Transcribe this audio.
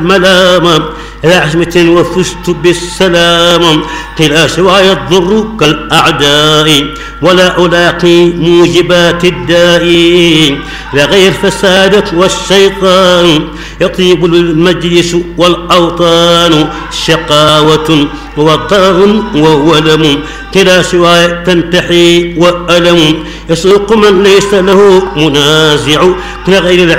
ملاما إلى عزمة وفزت بالسلام. قيل سواي الضر كالأعداء ولا ألاقي موجبات الداء، لغير فسادة والشيطان يطيب المجلس والأوطان، شقاوة وضار وولم كلا سواي تنتحي وألم، يسوق من ليس له منازع كغير